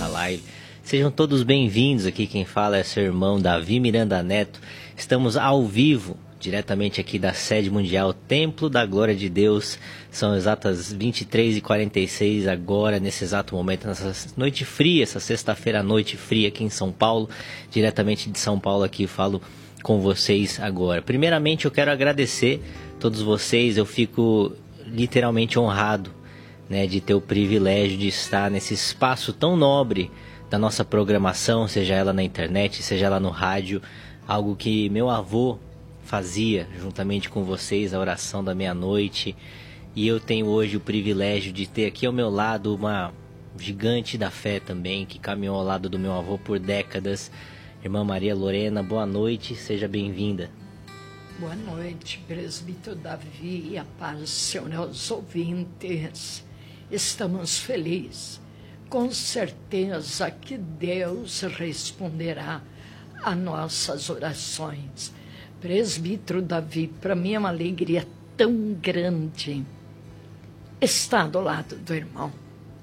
essa live. Sejam todos bem-vindos. Aqui quem fala é seu irmão Davi Miranda Neto. Estamos ao vivo, diretamente aqui da sede mundial Templo da Glória de Deus. São exatas 23h46 agora, nesse exato momento, nessa noite fria, essa sexta-feira à noite fria aqui em São Paulo. Diretamente de São Paulo aqui falo com vocês agora. Primeiramente eu quero agradecer a todos vocês. Eu fico literalmente honrado, né, de ter o privilégio de estar nesse espaço tão nobre da nossa programação, seja ela na internet, seja ela no rádio, algo que meu avô fazia juntamente com vocês, a oração da meia-noite. E eu tenho hoje o privilégio de ter aqui ao meu lado uma gigante da fé também, que caminhou ao lado do meu avô por décadas, irmã Maria Lorena. Boa noite, seja bem-vinda. Boa noite, presbítero Davi, a paz do Senhor aos ouvintes. Estamos felizes, com certeza que Deus responderá a nossas orações. Presbítero Davi, para mim é uma alegria tão grande estar do lado do irmão.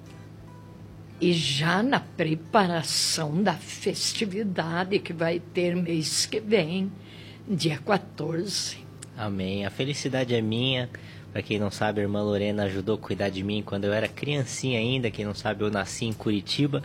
E já na preparação da festividade que vai ter mês que vem, dia 14. Amém. A felicidade é minha. Para quem não sabe, a irmã Lorena ajudou a cuidar de mim quando eu era criancinha ainda. Quem não sabe, eu nasci em Curitiba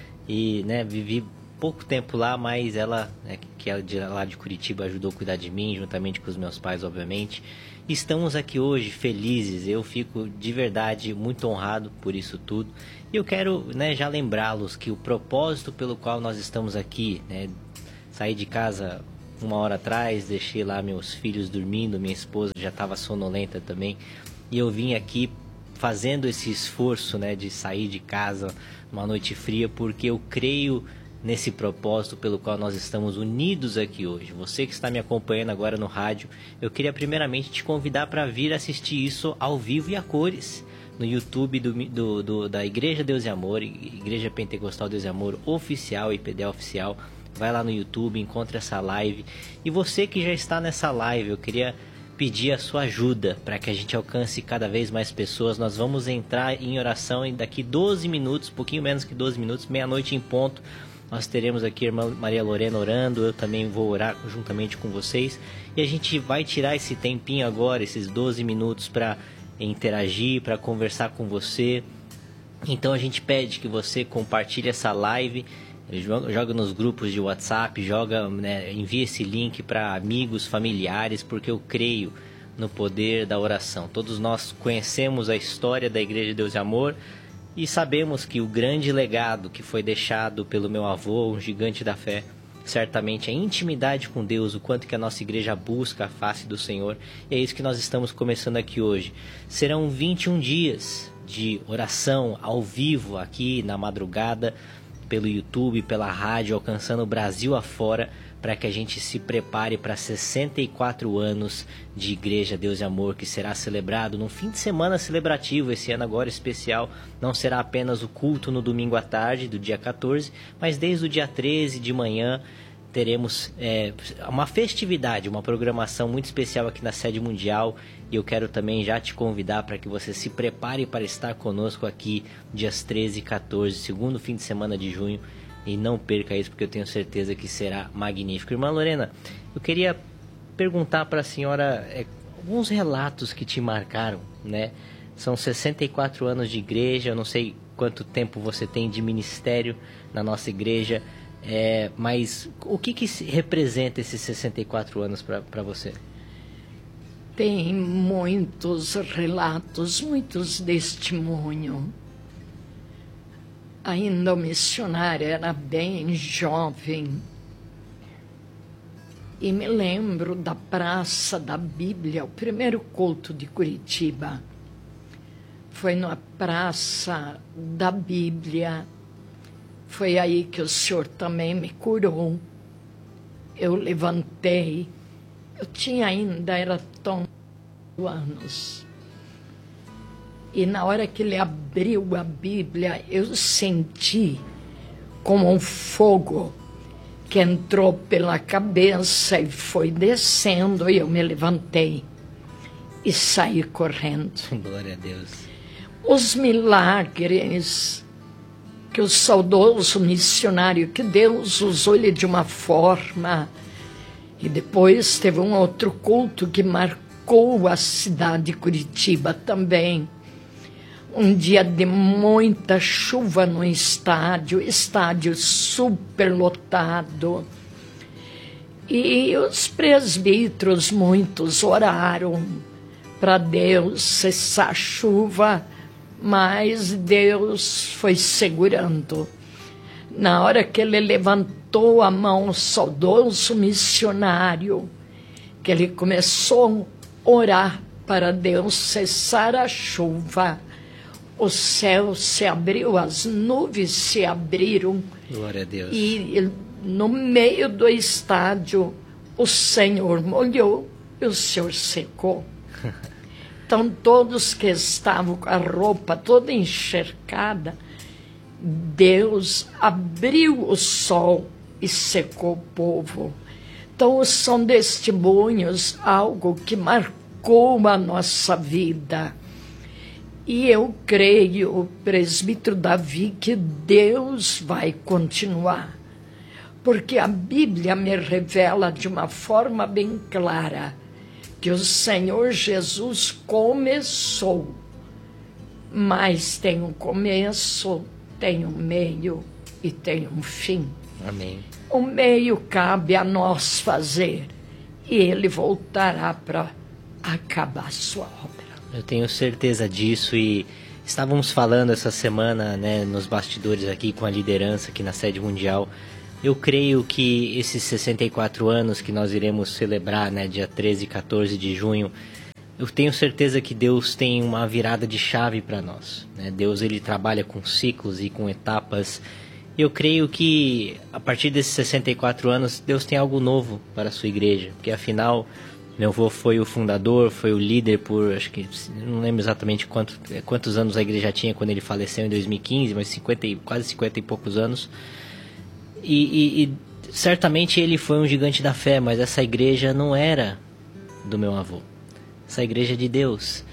e, né, vivi pouco tempo lá, mas ela, né, que é de lá de Curitiba, ajudou a cuidar de mim, juntamente com os meus pais, obviamente. Estamos aqui hoje felizes. Eu fico de verdade muito honrado por isso tudo. E eu quero, né, já lembrá-los que o propósito pelo qual nós estamos aqui, né, saí de casa 1 hora atrás, deixei lá meus filhos dormindo, minha esposa já estava sonolenta também, e eu vim aqui fazendo esse esforço, né, de sair de casa uma noite fria, porque eu creio nesse propósito pelo qual nós estamos unidos aqui hoje. Você que está me acompanhando agora no rádio, eu queria primeiramente te convidar para vir assistir isso ao vivo e a cores no YouTube da Igreja Deus e Amor, Igreja Pentecostal Deus e Amor Oficial, IPD Oficial. Vai lá no YouTube, encontre essa live. E você que já está nessa live, eu queria pedir a sua ajuda para que a gente alcance cada vez mais pessoas. Nós vamos entrar em oração e daqui 12 minutos, pouquinho menos que 12 minutos, meia-noite em ponto, nós teremos aqui a irmã Maria Lorena orando. Eu também vou orar juntamente com vocês. E a gente vai tirar esse tempinho agora, esses 12 minutos, para interagir, para conversar com você. Então a gente pede que você compartilhe essa live, joga nos grupos de WhatsApp, né, envia esse link para amigos, familiares, porque eu creio no poder da oração. Todos nós conhecemos a história da Igreja Deus e Amor e sabemos que o grande legado que foi deixado pelo meu avô, um gigante da fé, certamente a intimidade com Deus, o quanto que a nossa igreja busca a face do Senhor. E é isso que nós estamos começando aqui hoje. Serão 21 dias de oração ao vivo aqui na madrugada, pelo YouTube, pela rádio, alcançando o Brasil afora, para que a gente se prepare para 64 anos de Igreja Deus e Amor, que será celebrado num fim de semana celebrativo. Esse ano agora especial, não será apenas o culto no domingo à tarde do dia 14, mas desde o dia 13 de manhã teremos uma festividade, uma programação muito especial aqui na sede mundial. E eu quero também já te convidar para que você se prepare para estar conosco aqui dias 13 e 14, segundo fim de semana de junho. E não perca isso, porque eu tenho certeza que será magnífico. Irmã Lorena, eu queria perguntar para a senhora alguns relatos que te marcaram, né? São 64 anos de igreja, eu não sei quanto tempo você tem de ministério na nossa igreja, mas o que representa esses 64 anos para você? Tem muitos relatos, muitos testemunhos. Ainda o missionário era bem jovem. E me lembro da Praça da Bíblia, o primeiro culto de Curitiba. Foi na Praça da Bíblia. Foi aí que o Senhor também me curou. Eu levantei. Eu tinha ainda, era tão anos. E na hora que ele abriu a Bíblia, eu senti como um fogo que entrou pela cabeça e foi descendo, e eu me levantei e saí correndo. Glória a Deus. Os milagres que o saudoso missionário, que Deus usou ele de uma forma, e depois teve um outro culto que marcou a cidade de Curitiba também. Um dia de muita chuva no estádio superlotado. E os presbíteros, muitos, oraram para Deus cessar a chuva, mas Deus foi segurando. Na hora que ele levantou a mão, o saudoso missionário, que ele começou a orar para Deus cessar a chuva, o céu se abriu, as nuvens se abriram. Glória a Deus. E no meio do estádio, o Senhor molhou e o Senhor secou. Então, todos que estavam com a roupa toda encharcada, Deus abriu o sol e secou o povo. Então, são testemunhos, algo que marcou a nossa vida. E eu creio, presbítero Davi, que Deus vai continuar. Porque a Bíblia me revela de uma forma bem clara que o Senhor Jesus começou, mas tem um começo, tem um meio e tem um fim. Amém. O meio cabe a nós fazer e ele voltará para acabar a sua obra. Eu tenho certeza disso e estávamos falando essa semana, né, nos bastidores aqui com a liderança aqui na sede mundial. Eu creio que esses 64 anos que nós iremos celebrar, né, dia 13 e 14 de junho, eu tenho certeza que Deus tem uma virada de chave para nós, né? Deus, ele trabalha com ciclos e com etapas. Eu creio que a partir desses 64 anos, Deus tem algo novo para a sua igreja, porque afinal, meu avô foi o fundador, foi o líder por, acho que, não lembro exatamente quantos anos a igreja tinha quando ele faleceu em 2015, mas quase 50 e poucos anos. E certamente ele foi um gigante da fé, mas essa igreja não era do meu avô. Essa igreja é de Deus.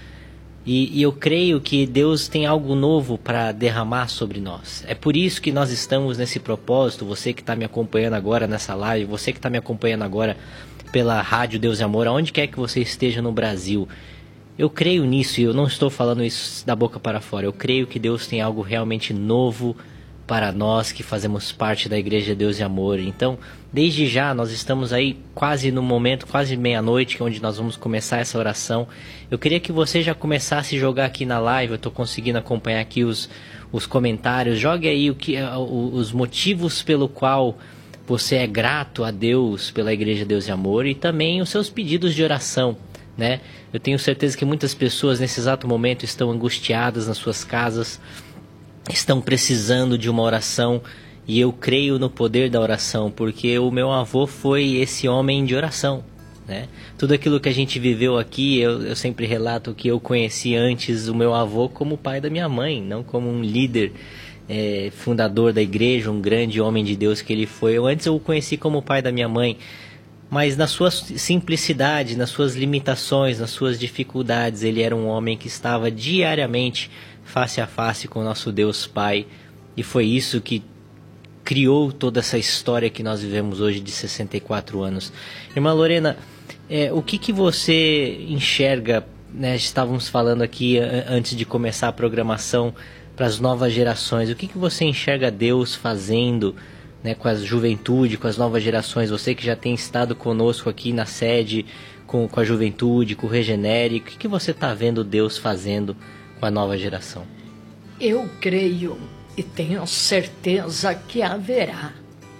E eu creio que Deus tem algo novo para derramar sobre nós. É por isso que nós estamos nesse propósito. Você que está me acompanhando agora nessa live, você que está me acompanhando agora pela Rádio Deus e Amor, aonde quer que você esteja no Brasil. Eu creio nisso e eu não estou falando isso da boca para fora. Eu creio que Deus tem algo realmente novo para nós que fazemos parte da Igreja Deus e Amor. Então, desde já, nós estamos aí quase no momento, quase meia-noite, onde nós vamos começar essa oração. Eu queria que você já começasse a jogar aqui na live, eu estou conseguindo acompanhar aqui os comentários. Jogue aí os motivos pelo qual você é grato a Deus pela Igreja Deus e Amor e também os seus pedidos de oração, né? Eu tenho certeza que muitas pessoas nesse exato momento estão angustiadas nas suas casas, estão precisando de uma oração, e eu creio no poder da oração, porque o meu avô foi esse homem de oração, né? Tudo aquilo que a gente viveu aqui, eu sempre relato que eu conheci antes o meu avô como o pai da minha mãe, não como um líder, fundador da igreja, um grande homem de Deus que ele foi. Antes eu o conheci como o pai da minha mãe, mas na sua simplicidade, nas suas limitações, nas suas dificuldades, ele era um homem que estava diariamente face a face com o nosso Deus Pai, e foi isso que criou toda essa história que nós vivemos hoje de 64 anos. Irmã Lorena, o que você enxerga, né, estávamos falando aqui antes de começar a programação para as novas gerações, o que você enxerga Deus fazendo, né, com a juventude, com as novas gerações? Você que já tem estado conosco aqui na sede, com a juventude, com o Regenere, o que você está vendo Deus fazendo com a nova geração? Eu creio e tenho certeza que haverá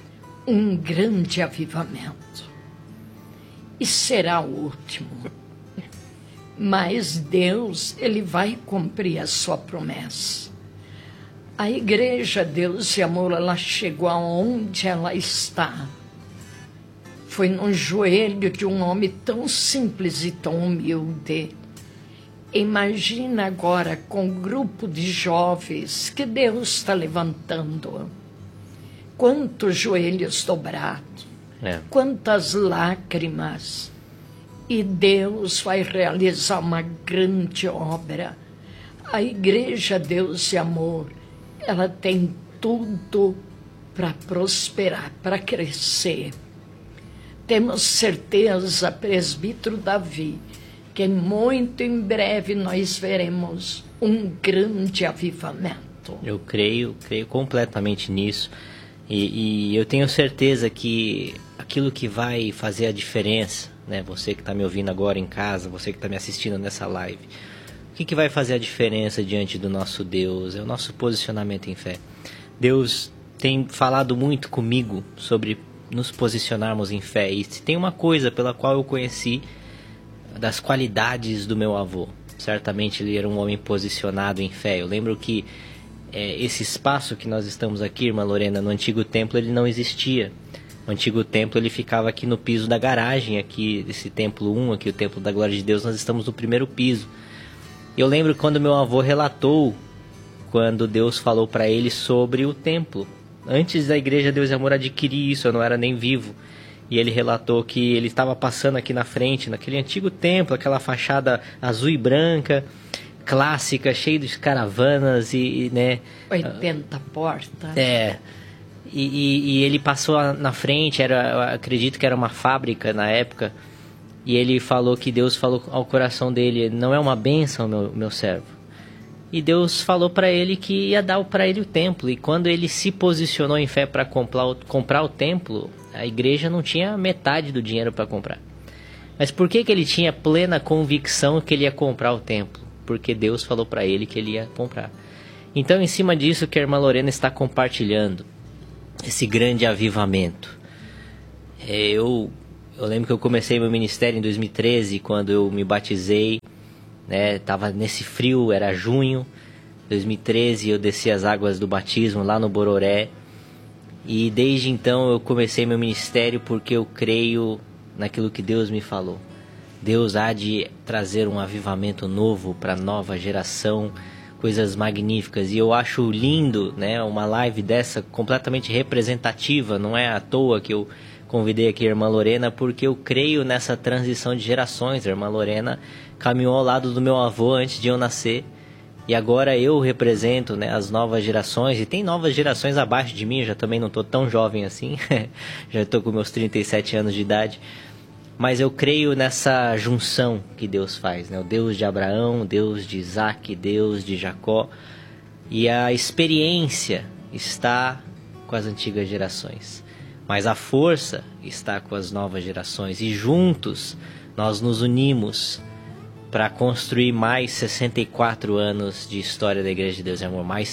um grande avivamento. E será o último. Mas Deus, ele vai cumprir a sua promessa. A Igreja Deus e Amor, ela chegou aonde ela está. Foi no joelho de um homem tão simples e tão humilde. Imagina agora com um grupo de jovens que Deus está levantando. Quantos joelhos dobrados, quantas lágrimas. E Deus vai realizar uma grande obra. A Igreja Deus e Amor, ela tem tudo para prosperar, para crescer. Temos certeza, presbítero Davi, que muito em breve nós veremos um grande avivamento. Eu creio completamente nisso. E eu tenho certeza que aquilo que vai fazer a diferença, né? Você que está me ouvindo agora em casa, você que está me assistindo nessa live, o que vai fazer a diferença diante do nosso Deus? É o nosso posicionamento em fé. Deus tem falado muito comigo sobre nos posicionarmos em fé. E se tem uma coisa pela qual eu conheci das qualidades do meu avô, certamente ele era um homem posicionado em fé. Eu lembro que esse espaço que nós estamos aqui, irmã Lorena, no antigo templo ele não existia. O antigo templo ele ficava aqui no piso da garagem, aqui esse templo 1, aqui o templo da glória de Deus, nós estamos no primeiro piso. Eu lembro quando meu avô relatou quando Deus falou para ele sobre o templo. Antes da Igreja Deus e Amor adquirir isso, eu não era nem vivo. E ele relatou que ele estava passando aqui na frente, naquele antigo templo, aquela fachada azul e branca, clássica, cheia de caravanas né? 80 portas. E ele passou na frente, eu acredito que era uma fábrica na época, e ele falou que Deus falou ao coração dele: não é uma bênção, meu servo. E Deus falou para ele que ia dar para ele o templo. E quando ele se posicionou em fé para comprar o templo, a igreja não tinha metade do dinheiro para comprar. Mas por que ele tinha plena convicção que ele ia comprar o templo? Porque Deus falou para ele que ele ia comprar. Então, em cima disso que a irmã Lorena está compartilhando, esse grande avivamento. Eu lembro que eu comecei meu ministério em 2013, quando eu me batizei, né? Tava nesse frio, era junho 2013, eu desci as águas do batismo lá no Bororé. E desde então eu comecei meu ministério porque eu creio naquilo que Deus me falou. Deus há de trazer um avivamento novo para a nova geração, coisas magníficas. E eu acho lindo, né, uma live dessa completamente representativa. Não é à toa que eu convidei aqui a irmã Lorena, porque eu creio nessa transição de gerações. A irmã Lorena caminhou ao lado do meu avô antes de eu nascer. E agora eu represento, né, as novas gerações. E tem novas gerações abaixo de mim, eu já também não estou tão jovem assim. Já estou com meus 37 anos de idade. Mas eu creio nessa junção que Deus faz, né? O Deus de Abraão, o Deus de Isaac, Deus de Jacó. E a experiência está com as antigas gerações. Mas a força está com as novas gerações. E juntos nós nos unimos para construir mais 64 anos de história da Igreja de Deus e Amor, mais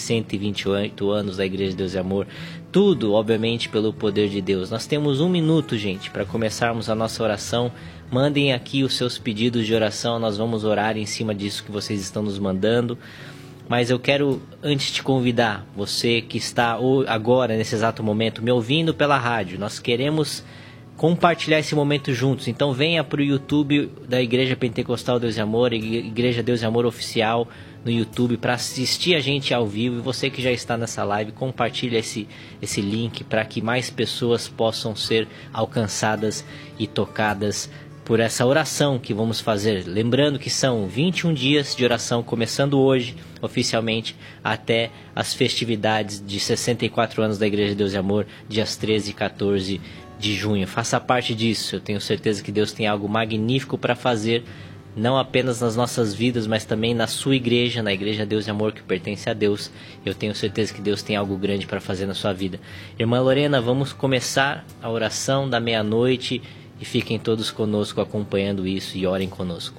128 anos da Igreja de Deus e Amor, tudo, obviamente, pelo poder de Deus. Nós temos 1 minuto, gente, para começarmos a nossa oração. Mandem aqui os seus pedidos de oração, nós vamos orar em cima disso que vocês estão nos mandando. Mas eu quero, antes de convidar você que está agora, nesse exato momento, me ouvindo pela rádio, nós queremos compartilhar esse momento juntos. Então venha para o YouTube da Igreja Pentecostal Deus e Amor, Igreja Deus e Amor Oficial no YouTube, para assistir a gente ao vivo. E você que já está nessa live, compartilha esse link para que mais pessoas possam ser alcançadas e tocadas por essa oração que vamos fazer. Lembrando que são 21 dias de oração, começando hoje oficialmente até as festividades de 64 anos da Igreja Deus e Amor, dias 13 e 14 de junho. Faça parte disso. Eu tenho certeza que Deus tem algo magnífico para fazer, não apenas nas nossas vidas, mas também na sua igreja, na Igreja Deus e Amor, que pertence a Deus. Eu tenho certeza que Deus tem algo grande para fazer na sua vida. Irmã Lorena, vamos começar a oração da meia-noite e fiquem todos conosco acompanhando isso e orem conosco.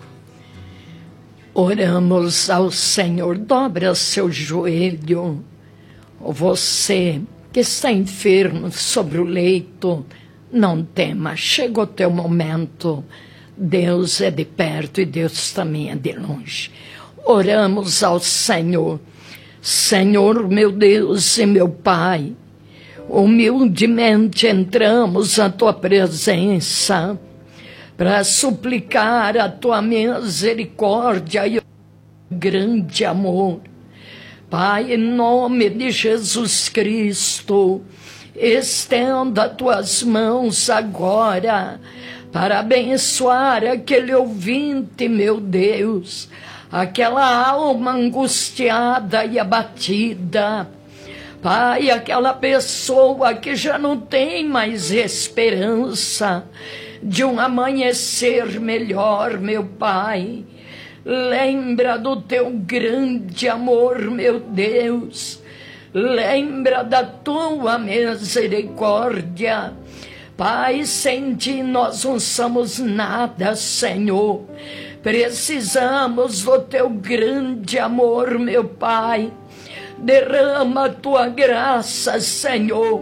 Oramos ao Senhor. Dobra seu joelho. Você que está enfermo sobre o leito, não tema, chega o teu momento. Deus é de perto e Deus também é de longe. Oramos ao Senhor. Senhor, meu Deus e meu Pai, humildemente entramos à tua presença para suplicar a tua misericórdia e o grande amor. Pai, em nome de Jesus Cristo, estenda tuas mãos agora para abençoar aquele ouvinte, meu Deus, aquela alma angustiada e abatida. Pai, aquela pessoa que já não tem mais esperança de um amanhecer melhor, meu Pai, lembra do teu grande amor, meu Deus, lembra da tua misericórdia. Pai, sem ti nós não somos nada, Senhor. Precisamos do teu grande amor, meu Pai. Derrama a tua graça, Senhor,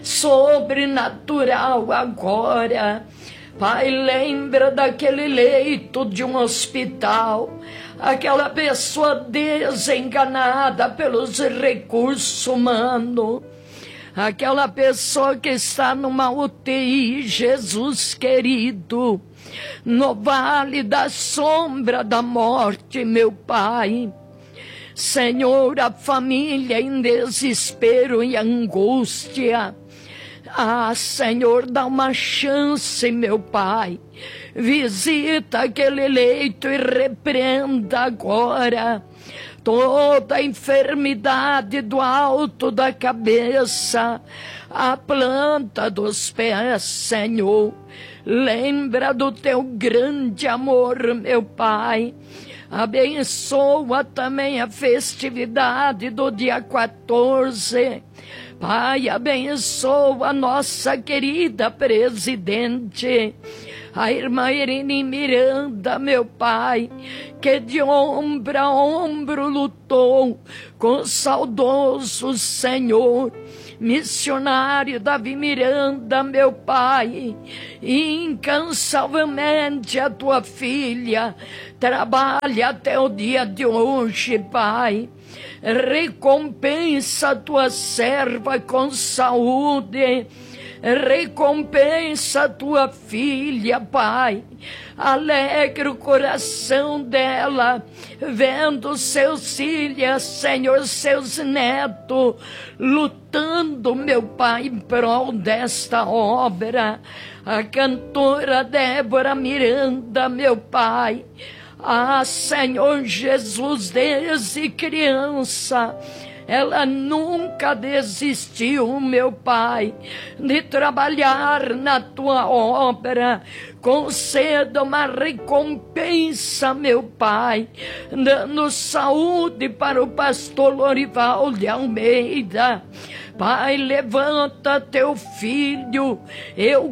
sobrenatural agora. Pai, lembra daquele leito de um hospital, aquela pessoa desenganada pelos recursos humanos, aquela pessoa que está numa UTI, Jesus querido, no vale da sombra da morte, meu Pai. Senhor, a família em desespero e angústia. Ah, Senhor, dá uma chance, meu Pai. Visita aquele leito e repreenda agora toda a enfermidade do alto da cabeça, a planta dos pés, Senhor. Lembra do teu grande amor, meu Pai. Abençoa também a festividade do dia 14. Pai, abençoa a nossa querida presidente, a irmã Irene Miranda, meu Pai, que de ombro a ombro lutou com o saudoso Senhor missionário Davi Miranda, meu Pai. Incansavelmente a tua filha trabalha até o dia de hoje, Pai. Recompensa a tua serva com saúde. Recompensa a tua filha, Pai. Alegra o coração dela, vendo seus filhos, Senhor, seus netos, lutando, meu Pai, em prol desta obra. A cantora Débora Miranda, meu Pai. Ah, Senhor Jesus, desde criança, ela nunca desistiu, meu Pai, de trabalhar na tua obra. Conceda uma recompensa, meu Pai, dando saúde para o pastor Lorival de Almeida. Pai, levanta teu filho. Eu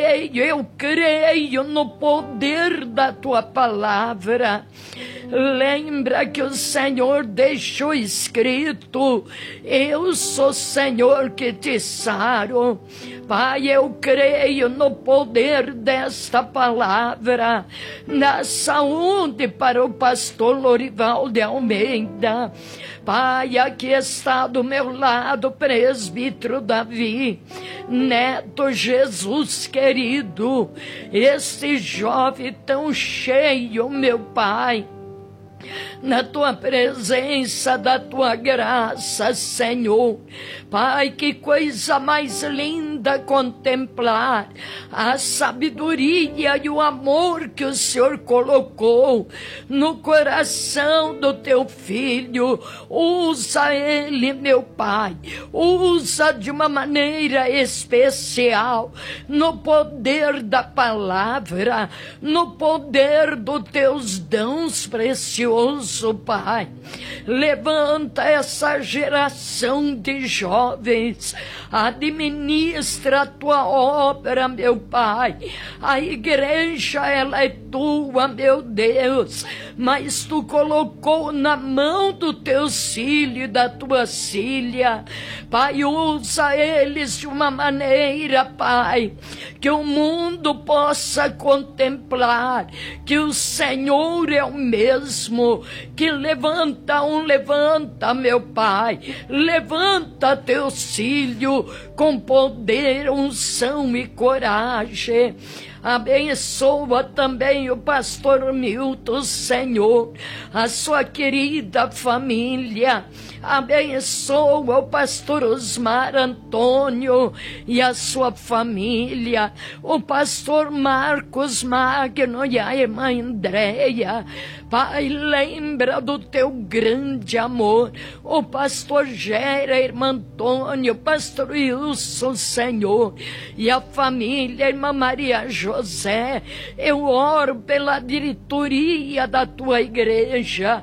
creio no poder da tua palavra. Lembra que o Senhor deixou escrito: eu sou Senhor que te saro. Pai, eu creio no poder desta palavra, na saúde para o pastor Lorival de Almeida. Pai, aqui está do meu lado o presbítero Davi, neto Jesus querido, este jovem tão cheio, meu Pai, na tua presença, da tua graça, Senhor. Pai, que coisa mais linda contemplar a sabedoria e o amor que o Senhor colocou no coração do teu filho. Usa ele, meu Pai, usa de uma maneira especial, no poder da palavra, no poder dos teus dons preciosos, Pai. Levanta essa geração de jovens, administra a tua obra, meu Pai. A igreja, ela é tua, meu Deus, mas tu colocou na mão dos teus filhos e da tua filha. Pai, usa eles de uma maneira, Pai, que o mundo possa contemplar que o Senhor é o mesmo, que levanta, meu Pai, levanta teus filhos com poder, unção e coragem. Abençoa também o pastor Milton, Senhor, a sua querida família. Abençoa o pastor Osmar Antônio e a sua família, o pastor Marcos Magno e a irmã Andréia. Pai, lembra do teu grande amor. O pastor Gera, a irmã Antônio, o pastor Wilson, Senhor, e a família, a irmã Maria José. Eu oro pela diretoria da tua igreja.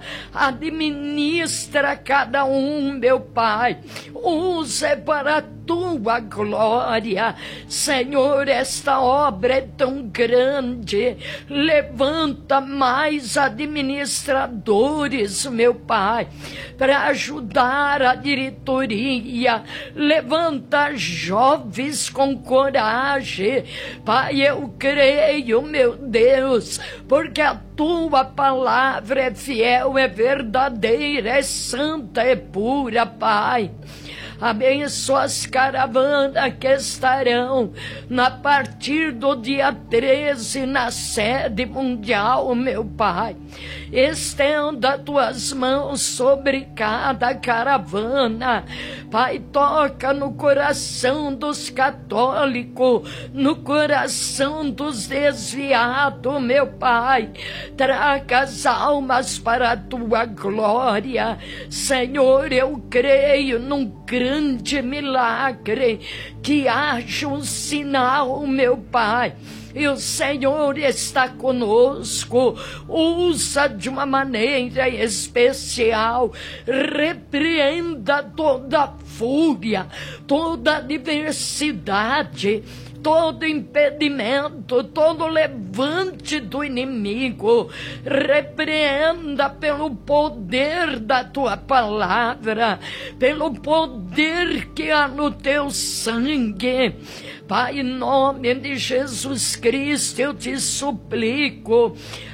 Administra cada um, meu Pai. Usa para a tua glória. Senhor, esta obra é tão grande. Levanta mais administradores, meu Pai, para ajudar a diretoria. Levanta jovens com coragem. Pai, eu creio, meu Deus, porque a tua palavra é fiel, é verdadeira, é santa, é pura, Pai. Abençoa as caravanas que estarão a partir do dia 13 na sede mundial, meu Pai. Estenda tuas mãos sobre cada caravana. Pai, toca no coração dos católicos, no coração dos desviados, meu Pai. Traga as almas para a tua glória. Senhor, eu creio num grande milagre, que haja um sinal, meu Pai. E o Senhor está conosco. Usa de uma maneira especial. Repreenda toda fúria, toda adversidade, todo impedimento, todo levante do inimigo. Repreenda pelo poder da tua palavra, pelo poder que há no teu sangue. Pai, em nome de Jesus Cristo, eu te suplico,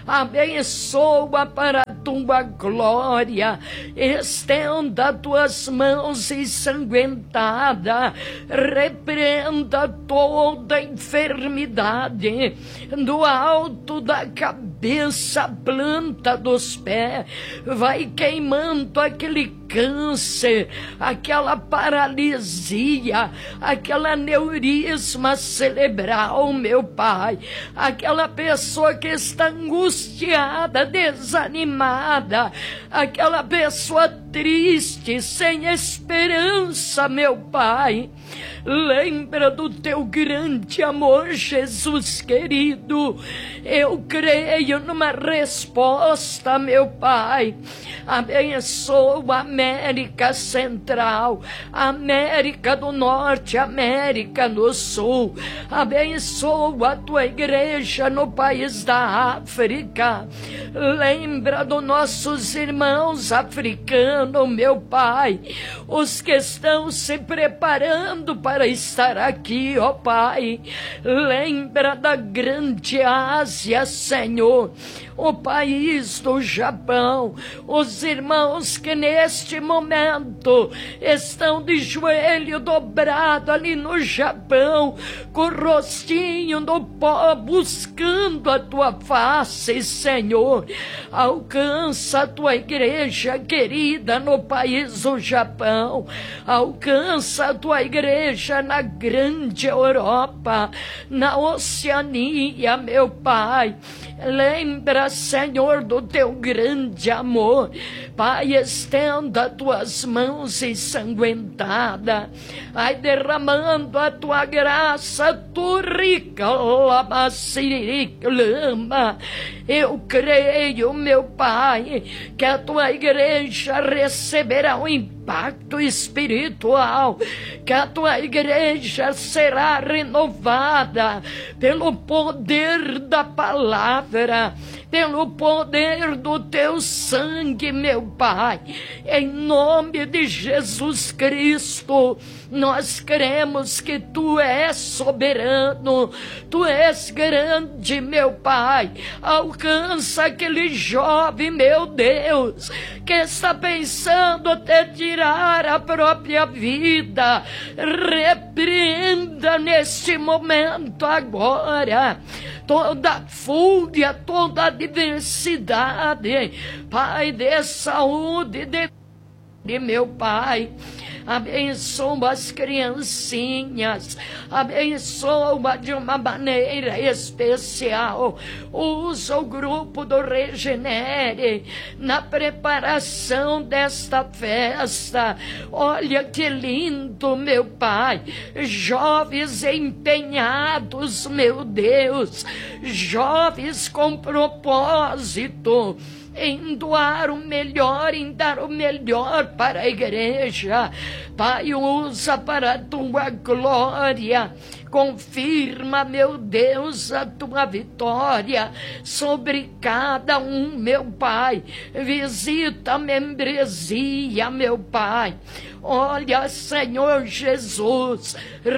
abençoa para a tua glória, estenda tuas mãos ensanguentadas, repreenda toda enfermidade, do alto da cabeça, planta dos pés, vai queimando aquele câncer, aquela paralisia, aquela aneurisma cerebral, meu Pai, aquela pessoa que está angustiada, desanimada, aquela pessoa triste, sem esperança, meu Pai. Lembra do teu grande amor, Jesus querido. Eu creio numa resposta, meu Pai. Abençoa a América Central, América do Norte, América do Sul. Abençoa a tua igreja no país da África. Lembra dos nossos irmãos africanos, meu Pai, os que estão se preparando para estar aqui, ó Pai. Lembra da grande Ásia, Senhor, o país do Japão, os irmãos que neste momento estão de joelho dobrado ali no Japão, com o rostinho no pó, buscando a tua face, Senhor. Alcança a tua igreja querida no país do Japão, alcança a tua igreja na grande Europa, na Oceania, meu Pai. Lembra, Senhor, do teu grande amor. Pai, estenda tuas mãos ensanguentadas, vai derramando a tua graça, tu rica lama. Eu creio, meu Pai, que a tua igreja receberá um impacto espiritual, que a tua igreja será renovada pelo poder da palavra, pelo poder do teu sangue, meu Pai. Em nome de Jesus Cristo, Nós cremos que Tu és soberano, Tu és grande, meu Pai. Alcança aquele jovem, meu Deus, que está pensando até tirar a própria vida. Repreenda neste momento agora toda fúria, toda adversidade. Pai, dê saúde, de meu Pai. Abençoa as criancinhas, abençoa de uma maneira especial. Usa o grupo do Regenere na preparação desta festa. Olha que lindo, meu Pai. Jovens empenhados, meu Deus, jovens com propósito em doar o melhor, em dar o melhor para a igreja. Pai, usa para a Tua glória. Confirma, meu Deus, a Tua vitória sobre cada um, meu Pai. Visita a membresia, meu Pai. Olha, Senhor Jesus,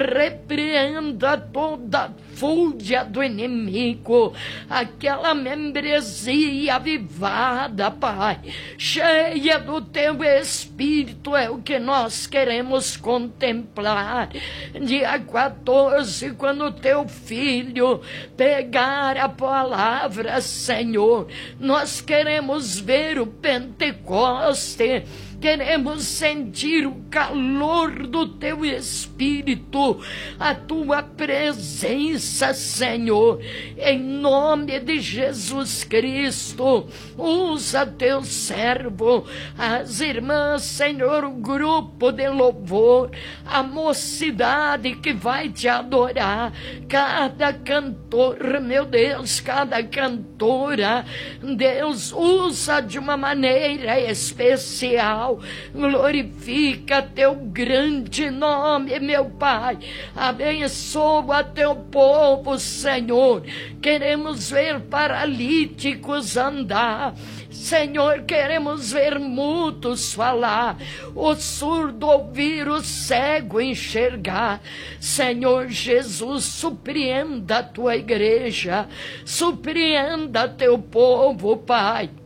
repreenda toda fúria do inimigo, aquela membresia avivada, Pai, cheia do Teu Espírito, é o que nós queremos contemplar. Dia 14, quando Teu Filho pegar a palavra, Senhor, nós queremos ver o Pentecoste. Queremos sentir o calor do Teu Espírito, a Tua presença, Senhor, em nome de Jesus Cristo. Usa Teu servo, as irmãs, Senhor, o grupo de louvor, a mocidade que vai Te adorar, cada cantor, meu Deus, cada cantora, Deus, usa de uma maneira especial. Glorifica Teu grande nome, meu Pai. Abençoa Teu povo, Senhor. Queremos ver paralíticos andar. Senhor, queremos ver mudos falar, o surdo ouvir, o cego enxergar. Senhor Jesus, surpreenda a Tua igreja, surpreenda Teu povo, Pai.